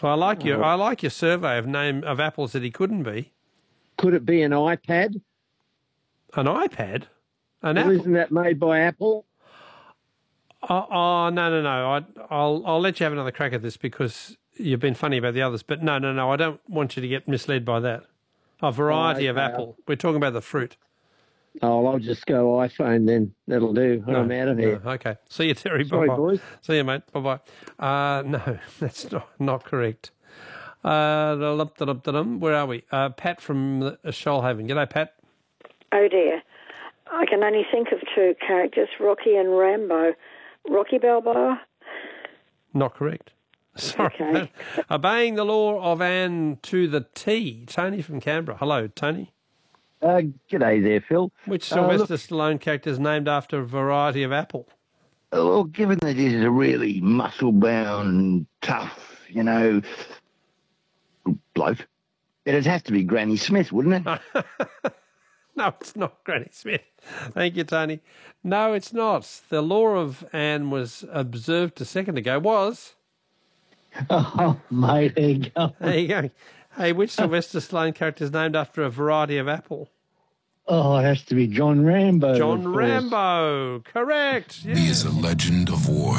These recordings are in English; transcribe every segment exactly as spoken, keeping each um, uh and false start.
Well, I like your I like your survey of name of apples that he couldn't be. Could it be an iPad? An iPad? An Well, apple? isn't that made by Apple? Oh, oh no, no, no. I, I'll I'll let you have another crack at this because you've been funny about the others. But no, no, no. I don't want you to get misled by that. A variety Oh, of okay. apple. We're talking about the fruit. Oh, I'll just go iPhone then. That'll do. No, I'm out of here. no, okay. See you, Terry. Sorry, Bye-bye. boys. See you, mate. Bye-bye. Uh, no, that's not, not correct. Uh, da-dum-da-dum-da-dum. Where are we? Uh, Pat from uh, Shoalhaven. G'day, Pat. Oh dear. I can only think of two characters, Rocky and Rambo. Rocky Balboa? Not correct. Sorry. Okay. Obeying the law of Anne to the T. Tony from Canberra. Hello, Tony. Uh, g'day there, Phil. Which Uh, Sylvester look- Stallone character is named after a variety of apple? Well, given that he's a really muscle-bound, tough, you know, bloke, it'd have to be Granny Smith, wouldn't it? No, it's not Granny Smith. Thank you, Tony. No, it's not. The law of Anne was observed a second ago. Was. Oh, mate, there you go. There you go. Hey, which Sylvester Stallone character is named after a variety of apple? Oh, it has to be John Rambo. John of course. Rambo. Correct. He is a legend of war.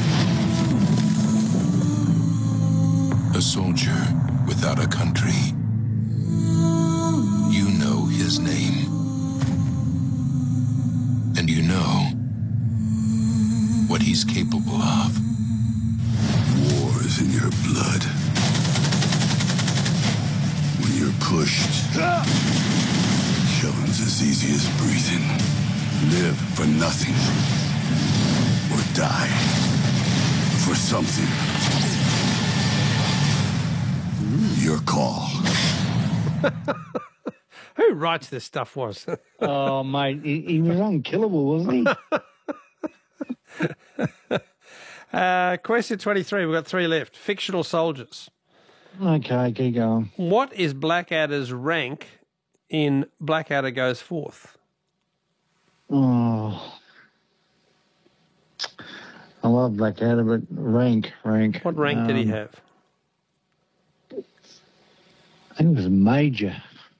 A soldier without a country. You know his name. And you know what he's capable of. War is in your blood. When you're pushed, shoving's as easy as breathing. Live for nothing. Or die for something. Your call. Who writes this stuff was? Oh, mate, he, he was unkillable, wasn't he? uh, question twenty-three. We've got three left. Fictional soldiers. Okay, keep going. What is Blackadder's rank in Blackadder Goes Forth? Oh, I love Blackadder, but rank, rank. What rank did he Um, have? I think it was Major.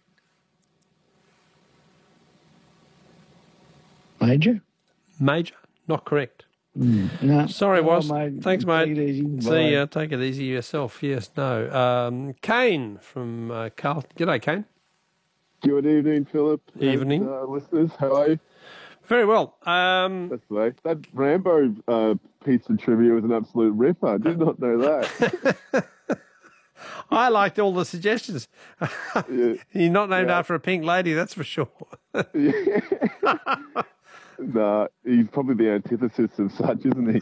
Major? Major? Not correct. Mm, no. Sorry, Oh, was. mate, Thanks, mate. take it easy. See Bye. ya. Take it easy yourself. Yes, no. Um, Kane from uh, Carlton. G'day, Kane. Good evening, Philip. Evening. And, uh, listeners, how are you? Very well. Um, That's the way. That Rambo uh, piece of trivia was an absolute ripper. I did not know that. I liked all the suggestions. Yeah. You're not named Yeah. after a pink lady, that's for sure. Nah, he's probably the antithesis of such, isn't he?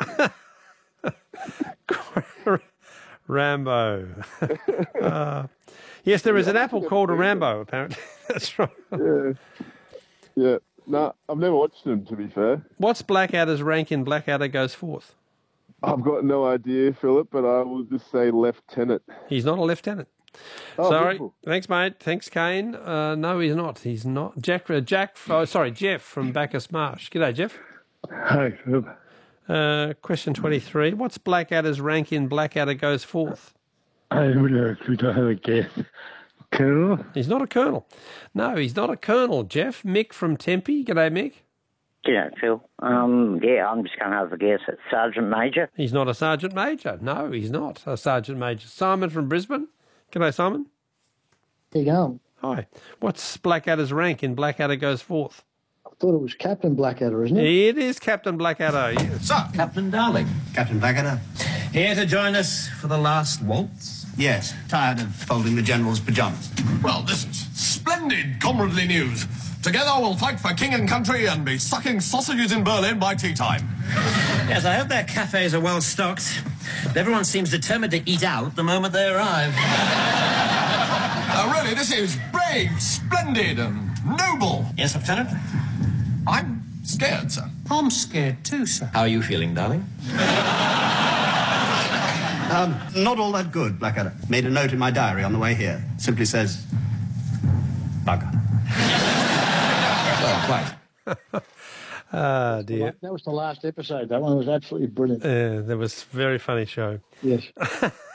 Rambo. uh, yes, there is an apple called a Rambo, apparently. That's right. Yeah. Yeah. Nah, I've never watched him, to be fair. What's Blackadder's rank in Blackadder Goes Forth? I've got no idea, Philip, but I will just say lieutenant. He's not a lieutenant. Oh, Sorry. beautiful. Thanks, mate. Thanks, Kane. Uh, no, he's not. He's not. Jack, uh, Jack, oh, sorry, Jeff from Bacchus Marsh. G'day, Jeff. Hi, Philip. Uh, question twenty-three. What's Blackadder's rank in Blackadder Goes Forth? I would actually don't have a guess. Colonel? He's not a colonel. No, he's not a colonel, Jeff. Mick from Tempe. G'day, Mick. G'day, Phil. Um, yeah, I'm just going to have a guess at Sergeant Major. He's not a sergeant major. No, he's not a sergeant major. Simon from Brisbane. G'day, Simon. There you go. Hi. What's Blackadder's rank in Blackadder Goes Forth? I thought it was Captain Blackadder, isn't it? It is Captain Blackadder. Yes. So, Captain Darling. Captain Blackadder. Here to join us for the last waltz? Yes, tired of folding the General's pyjamas. Well, this is splendid comradely news. Together we'll fight for king and country and be sucking sausages in Berlin by tea time. Yes, I hope their cafes are well stocked. Everyone seems determined to eat out the moment they arrive. Uh, really, this is brave, splendid and noble. Yes, Lieutenant? I'm scared, sir. I'm scared too, sir. How are you feeling, darling? Um, not all that good, Blackadder. Made a note in my diary on the way here. Simply says, bugger. Well, quite. Ah, dear. That was the last episode. That one was absolutely brilliant. Yeah, that was a very funny show. Yes.